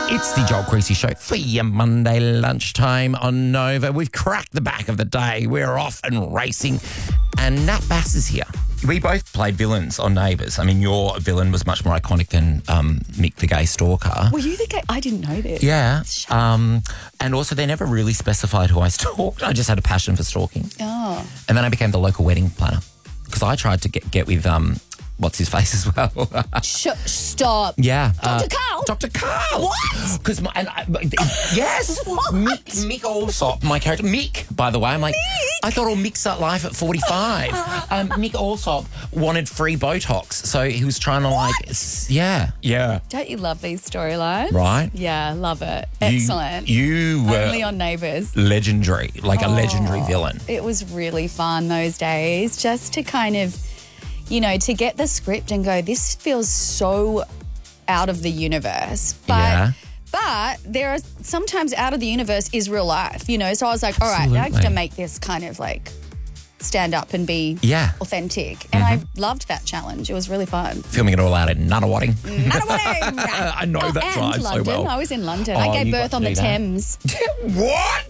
It's the Joel Creasy Show for your Monday lunchtime on Nova. We've cracked the back of the day. We're off and racing. And Nat Bass is here. We both played villains on Neighbours. I mean, your villain was much more iconic than Mick the gay stalker. Were you the gay? I didn't know this. Yeah. And also they never really specified who I stalked. I just had a passion for stalking. Oh. And then I became the local wedding planner because I tried to get with... what's his face as well? Stop. Yeah. Dr. Carl? Dr. Carl. What? Because yes. What? Mick Allsop, my character. Mick, by the way. I'm like, I thought all Mick's at life at 45. Mick Allsop wanted free Botox. So he was trying to Yeah. Don't you love these storylines? Right. Yeah, love it. Excellent. You were only on Neighbours. Legendary, like a legendary villain. It was really fun those days just to kind of, you know, to get the script and go, this feels so out of the universe. But there are sometimes out of the universe is real life, you know. So I was like, all right, now I have to make this kind of like stand up and be authentic. And I loved that challenge. It was really fun. Filming it all out in Nunawading. Nunawading! I know that drive so well. I was in London. I gave birth on the Thames. What?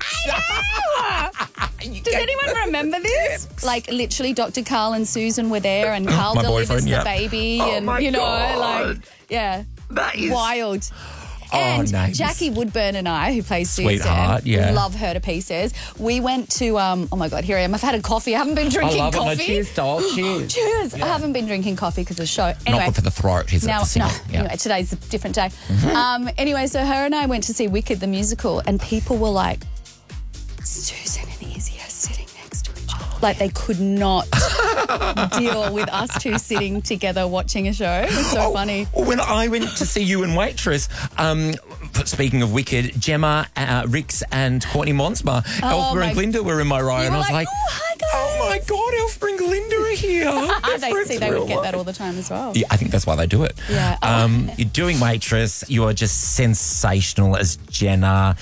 Does anyone remember this? Like, literally, Dr. Carl and Susan were there, and Carl delivers the baby, and you know, like, yeah, that is wild. And nice. Jackie Woodburn and I, who plays Sweetheart, Susan, love her to pieces. We went to, oh my God, here I am. I've had a coffee. I haven't been drinking coffee. No, cheers, doll. Cheers. Cheers. Yeah. I haven't been drinking coffee because of the show. Anyway, not good for the throat, is it? No. Anyway, today's a different day. Anyway, so her and I went to see Wicked the musical, and people were like, Susan and Izzy are sitting next to each other. Like, they could not deal with us two sitting together watching a show. It was so funny. When I went to see you in Waitress, speaking of Wicked, Gemma, Rix and Courtney Monsma, Elphaba and Glinda were in my row. And I was like, oh, hi guys. Oh my God, Elphaba and Glinda are here. They would get that all the time as well. Yeah, I think that's why they do it. Yeah. You're doing Waitress. You are just sensational as Jenna.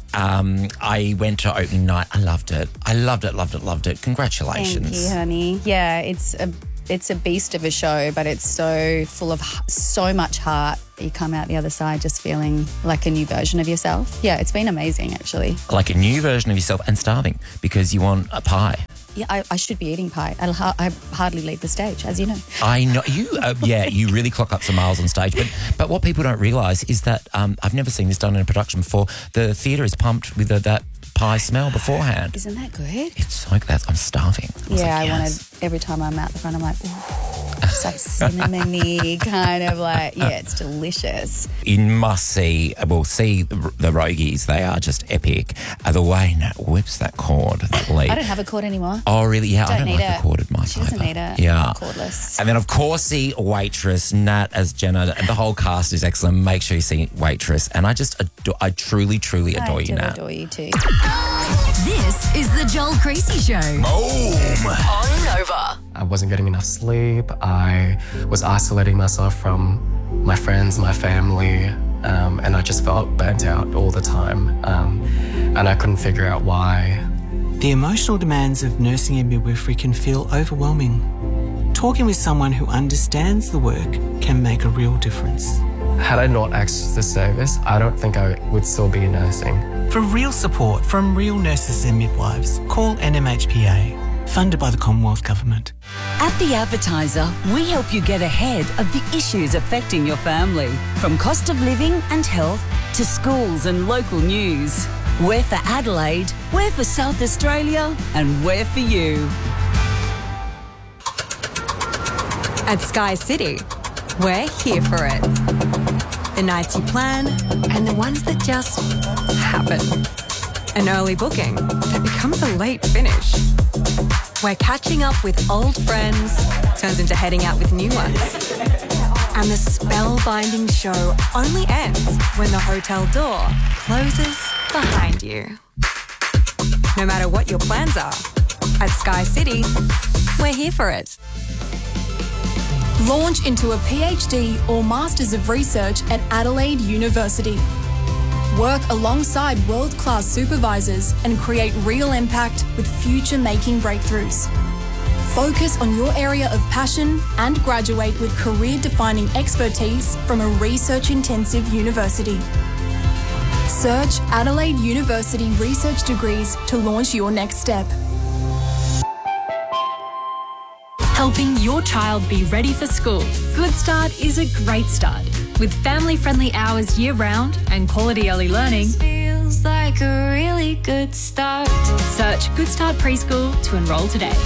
I went to opening night. I loved it. Loved it. Congratulations. Thank you, honey. Yeah, it's a beast of a show, but it's so full of so much heart. You come out the other side just feeling like a new version of yourself. Yeah, it's been amazing, actually. Like a new version of yourself and starving because you want a pie. Yeah, I should be eating pie. I hardly leave the stage, as you know. I know. You, you really clock up some miles on stage. But what people don't realise is that I've never seen this done in a production before. The theatre is pumped with that pie smell beforehand. Isn't that good? It's so good. I'm starving. I wanted, every time I'm out the front, I'm like, ooh, it's like cinnamony, kind of like, it's delicious. You must see the Rogies. They are just epic. The way Nat whips that cord, that lead. I don't have a cord anymore. Oh, really? Yeah, I don't need like the corded mic. She doesn't need it. Yeah. Cordless. And then, of course, see Waitress, Nat as Jenna. The whole cast is excellent. Make sure you see Waitress. And I truly adore you, Nat. I adore you too. This is the Joel Creasy Show. Boom! On Nova. I wasn't getting enough sleep. I was isolating myself from my friends, my family, and I just felt burnt out all the time. And I couldn't figure out why. The emotional demands of nursing and midwifery can feel overwhelming. Talking with someone who understands the work can make a real difference. Had I not accessed the service, I don't think I would still be nursing. For real support from real nurses and midwives, call NMHPA, funded by the Commonwealth Government. At The Advertiser, we help you get ahead of the issues affecting your family. From cost of living and health to schools and local news. We're for Adelaide, we're for South Australia, and we're for you. At Sky City, we're here for it. The nights you plan and the ones that just happen. An early booking that becomes a late finish. Where catching up with old friends turns into heading out with new ones. And the spellbinding show only ends when the hotel door closes behind you. No matter what your plans are, at Sky City, we're here for it. Launch into a PhD or Masters of Research at Adelaide University. Work alongside world-class supervisors and create real impact with future-making breakthroughs. Focus on your area of passion and graduate with career-defining expertise from a research-intensive university. Search Adelaide University research degrees to launch your next step. Helping your child be ready for school. Good Start is a great start. With family-friendly hours year-round and quality early learning, feels like a really good start. Search Good Start Preschool to enrol today.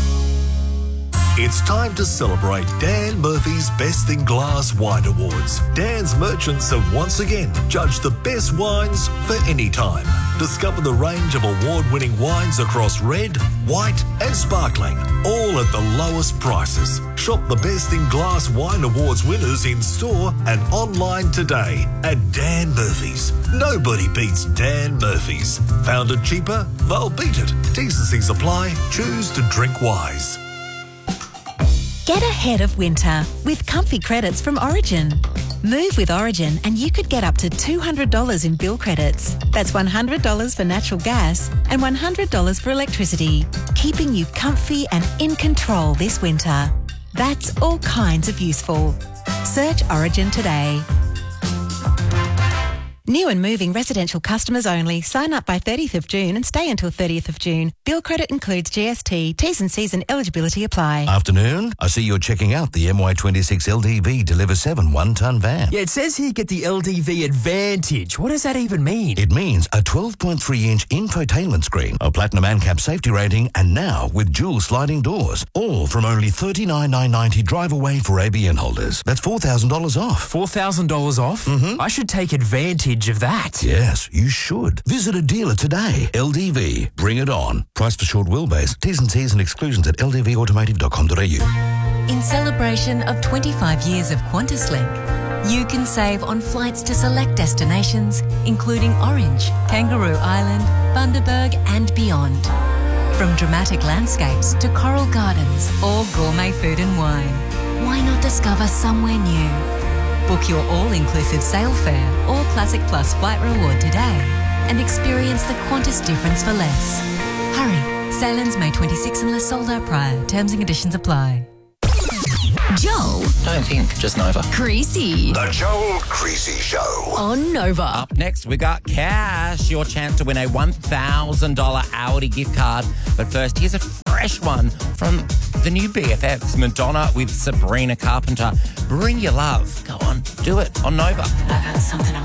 It's time to celebrate Dan Murphy's Best in Glass Wine Awards. Dan's merchants have once again judged the best wines for any time. Discover the range of award-winning wines across red, white and sparkling, all at the lowest prices. Shop the Best in Glass Wine Awards winners in store and online today at Dan Murphy's. Nobody beats Dan Murphy's. Found it cheaper? They'll beat it. T's and C's apply. Choose to drink wise. Get ahead of winter with comfy credits from Origin. Move with Origin and you could get up to $200 in bill credits. That's $100 for natural gas and $100 for electricity, keeping you comfy and in control this winter. That's all kinds of useful. Search Origin today. New and moving residential customers only. Sign up by 30th of June and stay until 30th of June. Bill credit includes GST. T's and C's and eligibility apply. Afternoon. I see you're checking out the MY26 LDV Deliver 7 1-ton van. Yeah, it says here get the LDV Advantage. What does that even mean? It means a 12.3-inch infotainment screen, a platinum ANCAP safety rating, and now with dual sliding doors. All from only $39,990 drive away for ABN holders. That's $4,000 off. $4,000 off? Mm-hmm. I should take advantage of that. Yes, you should. Visit a dealer today. LDV. Bring it on. Price for short wheelbase. T's and C's and exclusions at ldvautomotive.com.au. In celebration of 25 years of QantasLink, you can save on flights to select destinations, including Orange, Kangaroo Island, Bundaberg and beyond. From dramatic landscapes to coral gardens or gourmet food and wine, why not discover somewhere new? Book your all-inclusive sail fare or Classic Plus flight reward today and experience the Qantas difference for less. Hurry, sailings May 26 unless sold out prior. Terms and conditions apply. Joel. Don't think, just Nova. Creasy. The Joel Creasy Show. On Nova. Up next, we got Cash, your chance to win a $1,000 Audi gift card. But first, here's a fresh one from the new BFFs, Madonna with Sabrina Carpenter. Bring Your Love. Go on, do it on Nova. I got something